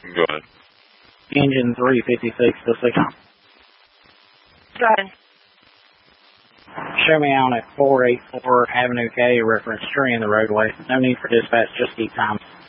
Go ahead. Engine 356 to signal. Go ahead. Show me out at 484 Avenue K, reference tree in the roadway. No need for dispatch, just keep time.